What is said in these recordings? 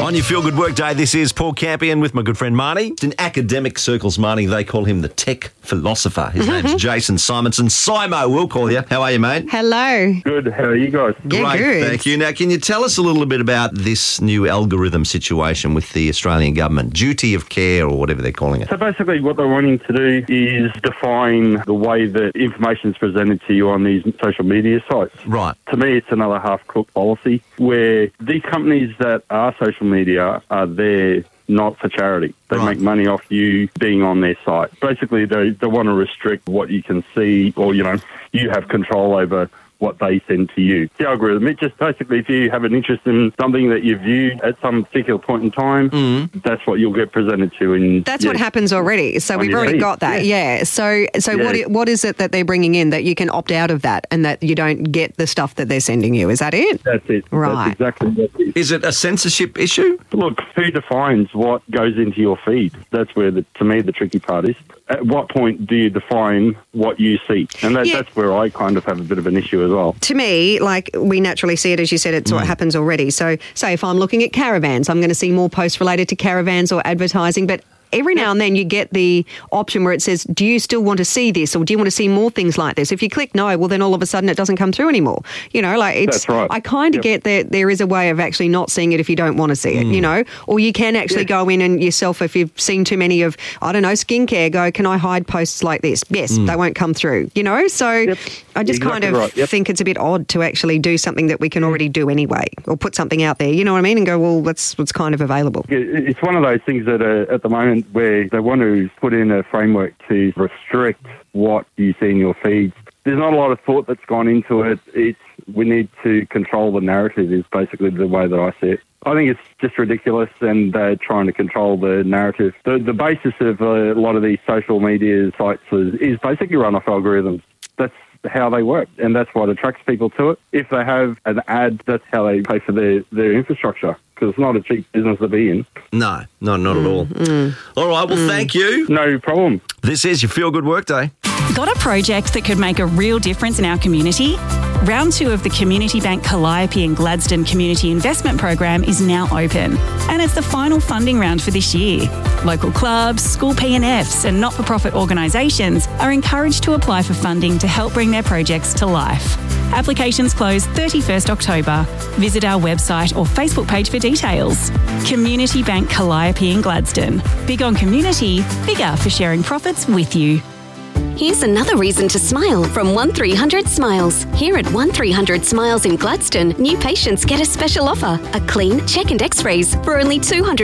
On your Feel Good Work Day, this is Paul Campion with my good friend Marnie. In academic circles, Marnie, they call him the tech philosopher. His name's Jason Simonson. Simo, we'll call you. How are you, mate? Hello. Good. How are you guys? Yeah, Great, good. thank you. Now, can you tell us a little bit about this new algorithm situation with the Australian government? Duty of care or whatever they're calling it. So basically what they're wanting to do is define the way that information is presented to you on these social media sites. Right. To me, it's another half-cooked policy where these companies that are social media are there not for charity. They Right. make money off you being on their site. Basically, they want to restrict what you can see or, you have control over what they send to you. The algorithm, it just basically, if you have an interest in something that you viewed at some particular point in time, that's what you'll get presented to. And That's what happens already. So we've your already feed. got that. Yeah. So Yeah. what is it that they're bringing in that you can opt out of that and that you don't get the stuff that they're sending you? Is that it? That's it. Right. That's exactly what it is. Is it a censorship issue? Look, who defines what goes into your feed? That's where, to me, the tricky part is. At what point do you define what you see? And that's where I kind of have a bit of an issue as well. To me, like we naturally see it, as you said, it's what happens already. So say if I'm looking at caravans, I'm going to see more posts related to caravans or advertising, but every now and then you get the option where it says, do you still want to see this or do you want to see more things like this? If you click no, well, then all of a sudden it doesn't come through anymore. That's right. I kind of get that there is a way of actually not seeing it if you don't want to see it, or you can actually go in and yourself, if you've seen too many of, skincare, go, can I hide posts like this? Yes, they won't come through, So I just kind of think it's a bit odd to actually do something that we can already do anyway or put something out there, you know what I mean? And go, well, that's what's kind of available. It's one of those things that at the moment where they want to put in a framework to restrict what you see in your feeds. There's not a lot of thought that's gone into it. We need to control the narrative is basically the way that I see it. I think it's just ridiculous and they're trying to control the narrative. The basis of a lot of these social media sites is basically run off algorithms. That's how they work, and that's what attracts people to it. If they have an ad, that's how they pay for their infrastructure, because it's not a cheap business to be in. No, not at all. All right, well, thank you. No problem. This is your Feel Good Work Day. Got a project that could make a real difference in our community? Round 2 of the Community Bank Calliope and Gladstone Community Investment Program is now open, and it's the final funding round for this year. Local clubs, school P&Fs and not-for-profit organisations are encouraged to apply for funding to help bring their projects to life. Applications close 31st October. Visit our website or Facebook page for details. Community Bank Calliope and Gladstone. Big on community, bigger for sharing profits with you. Here's another reason to smile from 1300smiles. Here at 1300smiles in Gladstone, new patients get a special offer. A clean, check and x-rays for only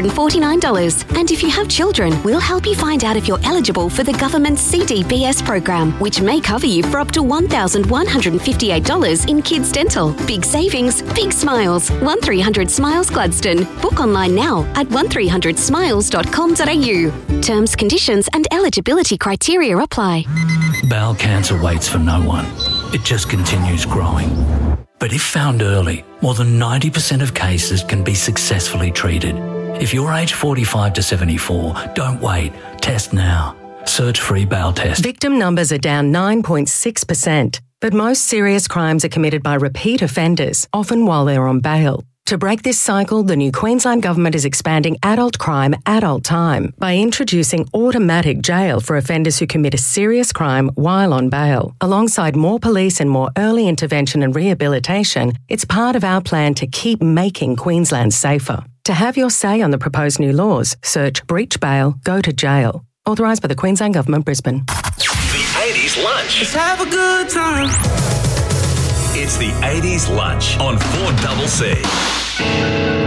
$249. And if you have children, we'll help you find out if you're eligible for the government's CDBS program, which may cover you for up to $1,158 in kids' dental. Big savings, big smiles. 1300smiles Gladstone. Book online now at 1300smiles.com.au. Terms, conditions and eligibility criteria apply. Bowel cancer waits for no one. It just continues growing. But if found early, more than 90% of cases can be successfully treated. If you're aged 45 to 74, don't wait. Test now. Search free bowel test. Victim numbers are down 9.6%, but most serious crimes are committed by repeat offenders, often while they're on bail. To break this cycle, the new Queensland Government is expanding adult crime, adult time by introducing automatic jail for offenders who commit a serious crime while on bail. Alongside more police and more early intervention and rehabilitation, it's part of our plan to keep making Queensland safer. To have your say on the proposed new laws, search breach bail, go to jail. Authorised by the Queensland Government, Brisbane. The 80s Lunch. Let's have a good time. It's the 80s Lunch on 4CC.